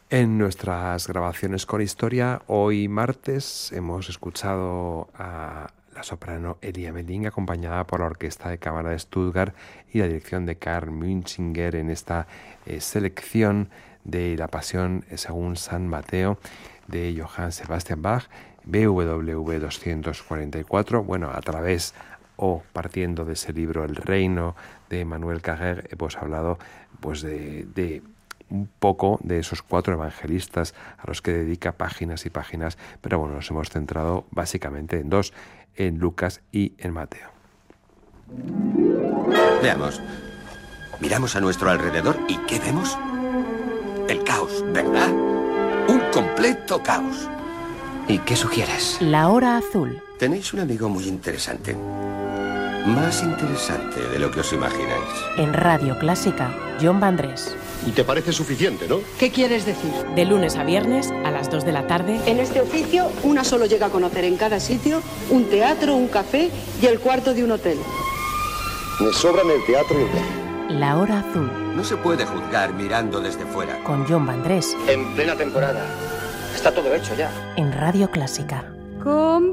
En nuestras grabaciones con historia, hoy martes hemos escuchado a la soprano Elia Melling, acompañada por la Orquesta de Cámara de Stuttgart y la dirección de Karl Münchinger en esta selección de La Pasión según San Mateo de Johann Sebastian Bach, BWV 244, bueno, a través o partiendo de ese libro El Reino de Emmanuel Carrère, hemos hablado pues de un poco de esos 4 evangelistas a los que dedica páginas y páginas, pero bueno, nos hemos centrado básicamente en 2, en Lucas y en Mateo. Veamos. Miramos a nuestro alrededor y ¿qué vemos? El caos, ¿verdad? Un completo caos. ¿Y qué sugieres? La hora azul. Tenéis un amigo muy interesante. Más interesante de lo que os imagináis. En Radio Clásica, John Vandrés. Y te parece suficiente, ¿no? ¿Qué quieres decir? De lunes a viernes a las 2 de la tarde. En este oficio, una solo llega a conocer en cada sitio un teatro, un café y el cuarto de un hotel. Me sobran el teatro y el café. La hora azul. No se puede juzgar mirando desde fuera. Con John Vandrés. En plena temporada. Está todo hecho ya. En Radio Clásica. Con